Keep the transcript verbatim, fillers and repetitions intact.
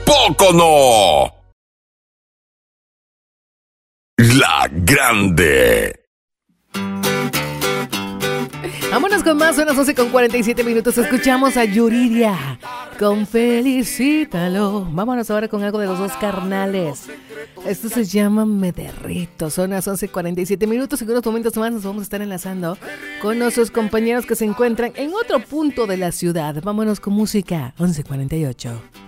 poco no? La Grande. Vámonos con más, son las once con cuarenta y siete minutos. Escuchamos a Yuridia con Felicítalo. Vámonos ahora con algo de los dos carnales. Esto se llama Me Derrito. Son las once cuarenta y siete minutos. En unos momentos más nos vamos a estar enlazando con nuestros compañeros que se encuentran en otro punto de la ciudad. Vámonos con música. once cuarenta y ocho.